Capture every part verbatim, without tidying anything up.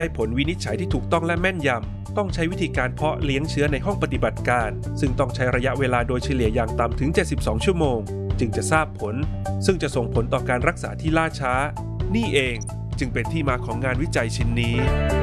ให้ผลวินิจฉัยที่ถูกต้องและแม่นยำต้องใช้วิธีการเพาะเลี้ยงเชื้อในห้องปฏิบัติการซึ่งต้องใช้ระยะเวลาโดยเฉลี่ยอย่างต่ำถึงเจ็ดสิบสองชั่วโมงจึงจะทราบผลซึ่งจะส่งผลต่อการรักษาที่ล่าช้านี่เองจึงเป็นที่มาของงานวิจัยชิ้นนี้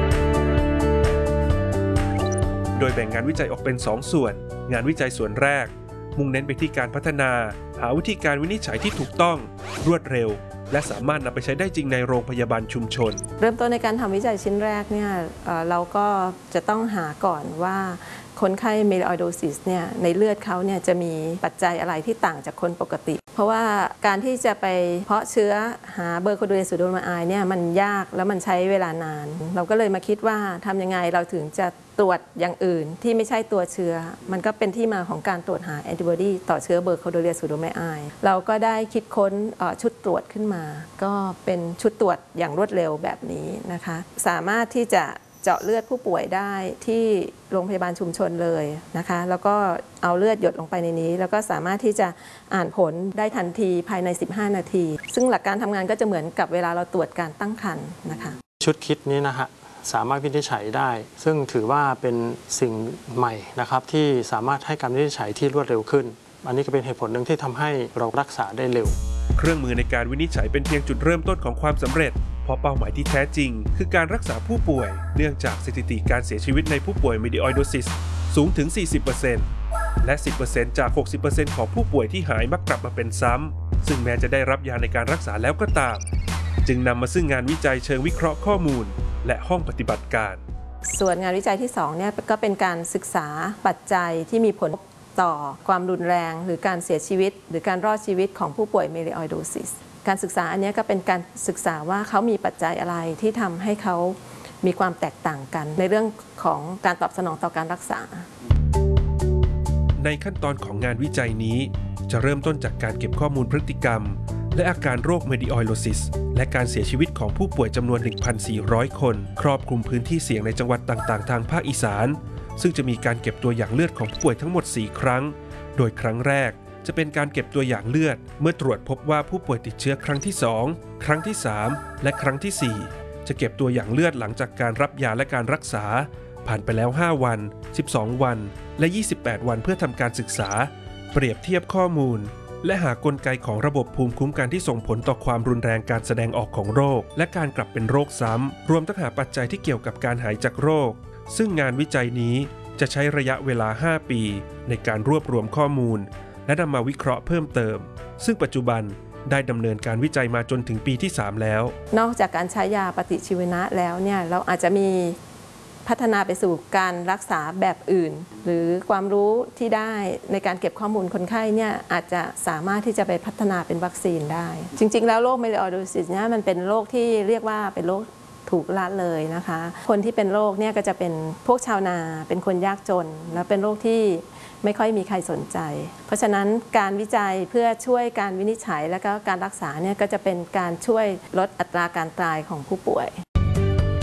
โดยแบ่งงานวิจัยออกเป็นสองส่วนงานวิจัยส่วนแรกมุ่งเน้นไปที่การพัฒนาหาวิธีการวินิจฉัยที่ถูกต้องรวดเร็วและสามารถนำไปใช้ได้จริงในโรงพยาบาลชุมชนเริ่มต้นในการทำวิจัยชิ้นแรกเนี่ยเราก็จะต้องหาก่อนว่าคนไข้เมลิออยโดซิสเนี่ยในเลือดเขาเนี่ยจะมีปัจจัยอะไรที่ต่างจากคนปกติเพราะว่าการที่จะไปเพาะเชื้อหาเบอร์โคโดเรซูโดมาไอเนี่ยมันยากแล้วมันใช้เวลานานเราก็เลยมาคิดว่าทำยังไงเราถึงจะตรวจอย่างอื่นที่ไม่ใช่ตัวเชื้อมันก็เป็นที่มาของการตรวจหาแอนติบอดีต่อเชื้อเบอร์โคโดเรซูโดมาไอเราก็ได้คิดค้นชุดตรวจขึ้นมาก็เป็นชุดตรวจอย่างรวดเร็วแบบนี้นะคะสามารถที่จะเจาะเลือดผู้ป่วยได้ที่โรงพยาบาลชุมชนเลยนะคะแล้วก็เอาเลือดหยดลงไปในนี้แล้วก็สามารถที่จะอ่านผลได้ทันทีภายในสิบห้านาทีซึ่งหลักการทำงานก็จะเหมือนกับเวลาเราตรวจการตั้งครรภ์นะคะชุดคิดนี้นะฮะสามารถวินิจฉัยได้ซึ่งถือว่าเป็นสิ่งใหม่นะครับที่สามารถให้การวินิจฉัยที่รวดเร็วขึ้นอันนี้ก็เป็นเหตุผลหนึ่งที่ทำให้เรารักษาได้เร็วเครื่องมือในการวินิจฉัยเป็นเพียงจุดเริ่มต้นของความสำเร็จเพราะเป้าหมายที่แท้จริงคือการรักษาผู้ป่วยเนื่องจากสถิติการเสียชีวิตในผู้ป่วยเมลิออยโดซิสสูงถึง สี่สิบเปอร์เซ็นต์ และ สิบเปอร์เซ็นต์ จาก หกสิบเปอร์เซ็นต์ ของผู้ป่วยที่หายมักกลับมาเป็นซ้ำซึ่งแม้จะได้รับยาในการรักษาแล้วก็ตามจึงนำมาซึ่งงานวิจัยเชิงวิเคราะห์ข้อมูลและห้องปฏิบัติการส่วนงานวิจัยที่สองเนี่ยก็เป็นการศึกษาปัจจัยที่มีผลต่อความรุนแรงหรือการเสียชีวิตหรือการรอดชีวิตของผู้ป่วยเมลิออยโดซิสการศึกษาอันนี้ก็เป็นการศึกษาว่าเขามีปัจจัยอะไรที่ทำให้เขามีความแตกต่างกันในเรื่องของการตอบสนองต่อการรักษาในขั้นตอนของงานวิจัยนี้จะเริ่มต้นจากการเก็บข้อมูลพฤติกรรมและอาการโรคเมลิออยโดซิสและการเสียชีวิตของผู้ป่วยจำนวน หนึ่งพันสี่ร้อย คนครอบคลุมพื้นที่เสี่ยงในจังหวัดต่างๆทางภาคอีสานซึ่งจะมีการเก็บตัวอย่างเลือดของผู้ป่วยทั้งหมดสี่ครั้งโดยครั้งแรกจะเป็นการเก็บตัวอย่างเลือดเมื่อตรวจพบว่าผู้ป่วยติดเชื้อครั้งที่สองครั้งที่สามและครั้งที่สี่จะเก็บตัวอย่างเลือดหลังจากการรับยาและการรักษาผ่านไปแล้วห้าวันสิบสองวันและยี่สิบแปดวันเพื่อทำการศึกษาเปรียบเทียบข้อมูลและหากลไกของระบบภูมิคุ้มกันที่ส่งผลต่อความรุนแรงการแสดงออกของโรคและการกลับเป็นโรคซ้ำรวมทั้งหาปัจจัยที่เกี่ยวกับการหายจากโรคซึ่งงานวิจัยนี้จะใช้ระยะเวลาห้าปีในการรวบรวมข้อมูลและนำมาวิเคราะห์เพิ่มเติมซึ่งปัจจุบันได้ดำเนินการวิจัยมาจนถึงปีที่สามแล้วนอกจากการใช้ยาปฏิชีวนะแล้วเนี่ยเราอาจจะมีพัฒนาไปสู่การรักษาแบบอื่นหรือความรู้ที่ได้ในการเก็บข้อมูลคนไข้เนี่ยอาจจะสามารถที่จะไปพัฒนาเป็นวัคซีนได้จริงๆแล้วโรคเมลิออยโดซิสเนี่ยมันเป็นโรคที่เรียกว่าเป็นโรคถูกละเลยนะคะคนที่เป็นโรคเนี่ยก็จะเป็นพวกชาวนาเป็นคนยากจนแล้วเป็นโรคที่ไม่ค่อยมีใครสนใจเพราะฉะนั้นการวิจัยเพื่อช่วยการวินิจฉัยและก็การรักษาเนี่ยก็จะเป็นการช่วยลดอัตราการตายของผู้ป่วย